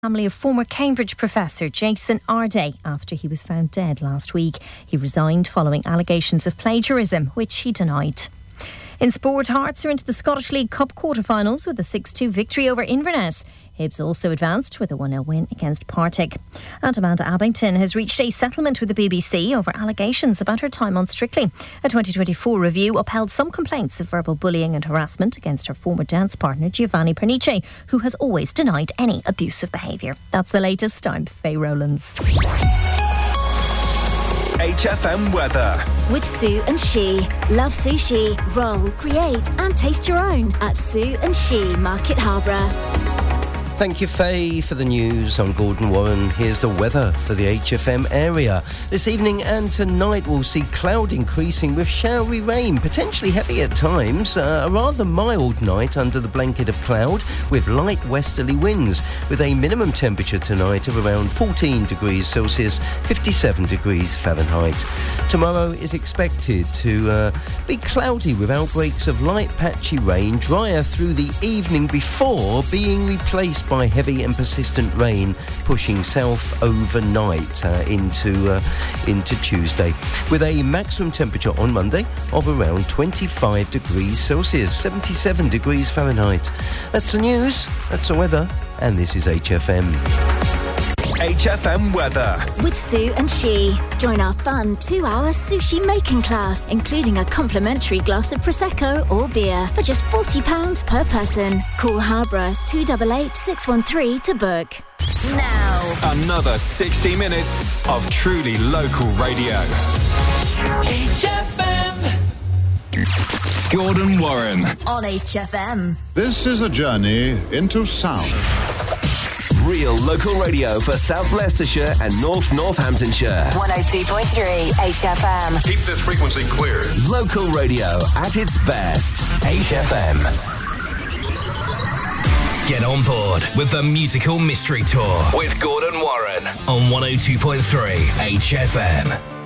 Family of former Cambridge professor Jason Arday after he was found dead last week. He resigned following allegations of plagiarism, which he denied. In sport, Hearts are into the Scottish League Cup quarter-finals with a 6-2 victory over Inverness. Hibs also advanced with a 1-0 win against Partick. And Amanda Abbington has reached a settlement with the BBC over allegations about her time on Strictly. A 2024 review upheld some complaints of verbal bullying and harassment against her former dance partner Giovanni Pernice, who has always denied any abusive behaviour. That's the latest. I'm Faye Rowlands. HFM weather. With Sue and She. Love sushi, roll, create and taste your own at Sue and She, Market Harborough. Thank you, Faye, for the news. I'm Gordon Warren. Here's the weather for the HFM area. This evening and tonight we'll see cloud increasing with showery rain, potentially heavy at times. A rather mild night under the blanket of cloud with light westerly winds, with a minimum temperature tonight of around 14 degrees Celsius, 57 degrees Fahrenheit. Tomorrow is expected to be cloudy with outbreaks of light patchy rain, drier through the evening before being replaced by heavy and persistent rain pushing south overnight into Tuesday, with a maximum temperature on Monday of around 25 degrees Celsius, 77 degrees Fahrenheit. That's the news, that's the weather, and this is HFM. HFM weather. With Sue and She. Join our fun 2-hour sushi making class, including a complimentary glass of Prosecco or beer for just £40 per person. Call Harborough 288 613 to book. Now, another 60 minutes of truly local radio. HFM. Gordon Warren. On HFM. This is a journey into sound. Real local radio for South Leicestershire and North Northamptonshire. 102.3 HFM. Keep this frequency clear. Local radio at its best. HFM. Get on board with the Musical Mystery Tour with Gordon Warren on 102.3 HFM.